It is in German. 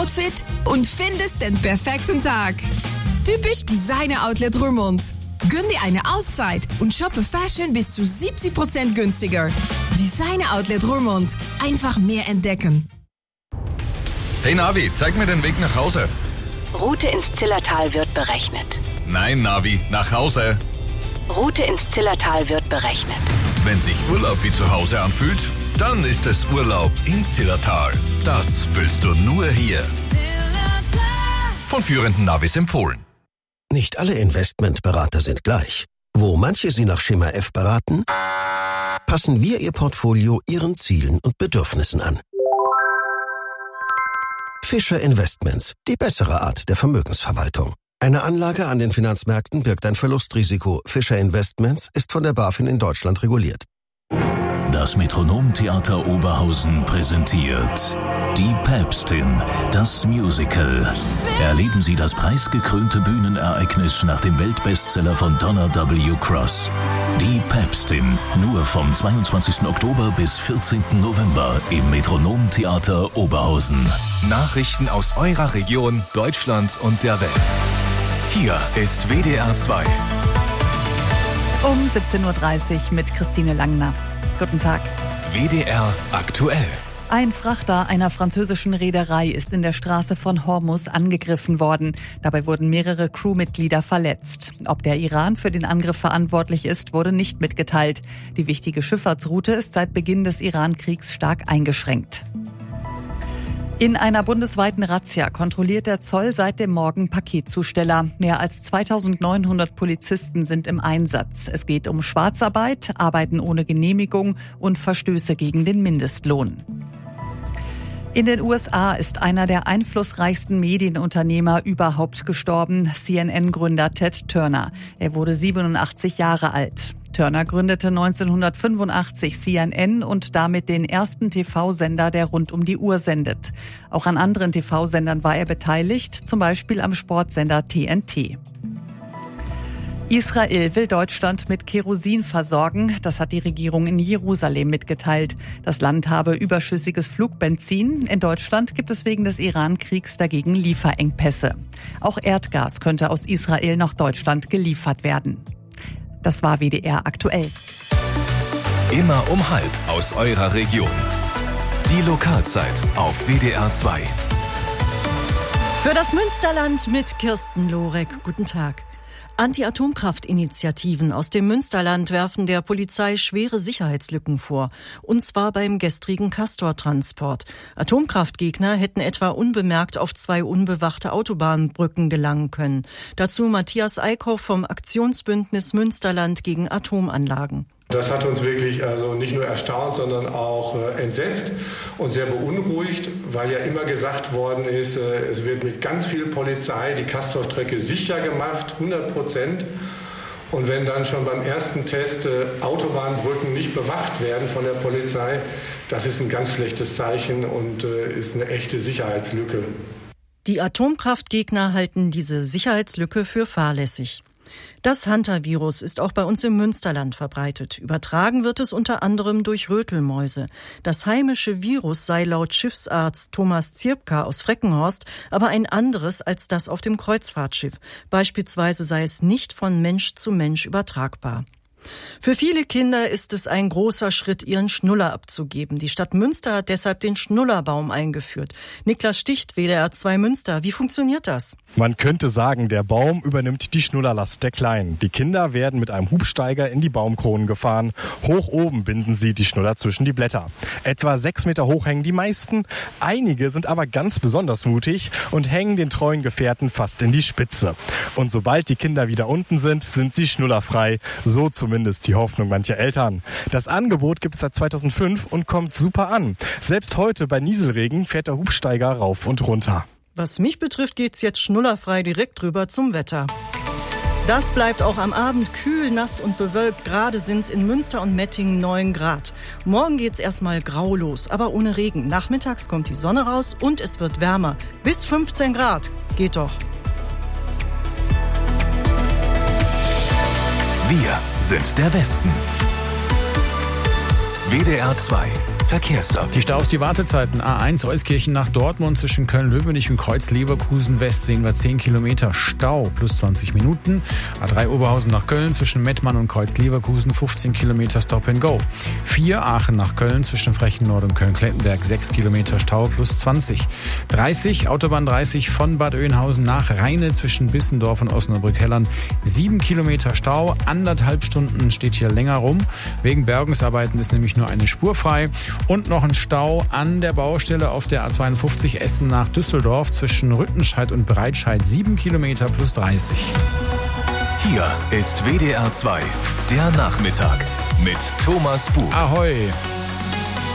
Traum-Outfit und findest den perfekten Tag. Typisch Designer Outlet Roermond. Gönn dir eine Auszeit und shoppe Fashion bis zu 70% günstiger. Designer Outlet Roermond. Einfach mehr entdecken. Hey Navi, zeig mir den Weg nach Hause. Route ins Zillertal wird berechnet. Nein, Navi, nach Hause. Route ins Zillertal wird berechnet. Wenn sich Urlaub wie zu Hause anfühlt, dann ist es Urlaub im Zillertal. Das fühlst du nur hier. Von führenden Navis empfohlen. Nicht alle Investmentberater sind gleich. Wo manche Sie nach Schema F beraten, passen wir Ihr Portfolio Ihren Zielen und Bedürfnissen an. Fischer Investments, die bessere Art der Vermögensverwaltung. Eine Anlage an den Finanzmärkten birgt ein Verlustrisiko. Fischer Investments ist von der BaFin in Deutschland reguliert. Das Metronomtheater Oberhausen präsentiert Die Päpstin, das Musical. Erleben Sie das preisgekrönte Bühnenereignis nach dem Weltbestseller von Donna W. Cross. Die Päpstin, nur vom 22. Oktober bis 14. November im Metronomtheater Oberhausen. Nachrichten aus eurer Region, Deutschland und der Welt. Hier ist WDR 2. Um 17.30 Uhr mit Christine Langner. Guten Tag. WDR aktuell. Ein Frachter einer französischen Reederei ist in der Straße von Hormuz angegriffen worden. Dabei wurden mehrere Crewmitglieder verletzt. Ob der Iran für den Angriff verantwortlich ist, wurde nicht mitgeteilt. Die wichtige Schifffahrtsroute ist seit Beginn des Iran-Kriegs stark eingeschränkt. In einer bundesweiten Razzia kontrolliert der Zoll seit dem Morgen Paketzusteller. Mehr als 2900 Polizisten sind im Einsatz. Es geht um Schwarzarbeit, Arbeiten ohne Genehmigung und Verstöße gegen den Mindestlohn. In den USA ist einer der einflussreichsten Medienunternehmer überhaupt gestorben, CNN-Gründer Ted Turner. Er wurde 87 Jahre alt. Turner gründete 1985 CNN und damit den ersten TV-Sender, der rund um die Uhr sendet. Auch an anderen TV-Sendern war er beteiligt, zum Beispiel am Sportsender TNT. Israel will Deutschland mit Kerosin versorgen. Das hat die Regierung in Jerusalem mitgeteilt. Das Land habe überschüssiges Flugbenzin. In Deutschland gibt es wegen des Iran-Kriegs dagegen Lieferengpässe. Auch Erdgas könnte aus Israel nach Deutschland geliefert werden. Das war WDR aktuell. Immer um 12:30 aus eurer Region. Die Lokalzeit auf WDR 2. Für das Münsterland mit Kirsten Lorek. Guten Tag. Anti-Atomkraft-Initiativen aus dem Münsterland werfen der Polizei schwere Sicherheitslücken vor. Und zwar beim gestrigen Castor-Transport. Atomkraftgegner hätten etwa unbemerkt auf 2 unbewachte Autobahnbrücken gelangen können. Dazu Matthias Eickhoff vom Aktionsbündnis Münsterland gegen Atomanlagen. Das hat uns wirklich nicht nur erstaunt, sondern auch entsetzt und sehr beunruhigt, weil ja immer gesagt worden ist, es wird mit ganz viel Polizei die Castor-Strecke sicher gemacht, 100%. Und wenn dann schon beim ersten Test Autobahnbrücken nicht bewacht werden von der Polizei, das ist ein ganz schlechtes Zeichen und ist eine echte Sicherheitslücke. Die Atomkraftgegner halten diese Sicherheitslücke für fahrlässig. Das Hunter-Virus ist auch bei uns im Münsterland verbreitet. Übertragen wird es unter anderem durch Rötelmäuse. Das heimische Virus sei laut Schiffsarzt Thomas Zirpka aus Freckenhorst aber ein anderes als das auf dem Kreuzfahrtschiff. Beispielsweise sei es nicht von Mensch zu Mensch übertragbar. Für viele Kinder ist es ein großer Schritt, ihren Schnuller abzugeben. Die Stadt Münster hat deshalb den Schnullerbaum eingeführt. Niklas Sticht, WDR 2 Münster. Wie funktioniert das? Man könnte sagen, der Baum übernimmt die Schnullerlast der Kleinen. Die Kinder werden mit einem Hubsteiger in die Baumkronen gefahren. Hoch oben binden sie die Schnuller zwischen die Blätter. Etwa 6 Meter hoch hängen die meisten. Einige sind aber ganz besonders mutig und hängen den treuen Gefährten fast in die Spitze. Und sobald die Kinder wieder unten sind sie schnullerfrei. So zumindest die Hoffnung mancher Eltern. Das Angebot gibt es seit 2005 und kommt super an. Selbst heute bei Nieselregen fährt der Hubsteiger rauf und runter. Was mich betrifft, geht's jetzt schnullerfrei direkt rüber zum Wetter. Das bleibt auch am Abend kühl, nass und bewölkt. Gerade sind's in Münster und Mettingen 9 Grad. Morgen geht's erstmal grau los, aber ohne Regen. Nachmittags kommt die Sonne raus und es wird wärmer. Bis 15 Grad. Geht doch. Wir sind der Westen. WDR 2 Verkehrsservice. Die Staus, die Wartezeiten. A1 Euskirchen nach Dortmund zwischen Köln-Löwenich und Kreuz-Leverkusen West sehen wir 10 Kilometer Stau plus 20 Minuten. A3 Oberhausen nach Köln zwischen Mettmann und Kreuz-Leverkusen 15 Kilometer Stop and Go. 4 Aachen nach Köln zwischen Frechen Nord und Köln-Klettenberg 6 Kilometer Stau plus 20. 30 Autobahn 30 von Bad Oeynhausen nach Rheine zwischen Bissendorf und Osnabrück-Hellern 7 Kilometer Stau. 1,5 Stunden steht hier länger rum. Wegen Bergungsarbeiten ist nämlich nur eine Spur frei. Und noch ein Stau an der Baustelle auf der A52 Essen nach Düsseldorf zwischen Rüttenscheid und Breitscheid 7 Kilometer plus 30. Hier ist WDR 2, der Nachmittag mit Thomas Buch. Ahoi!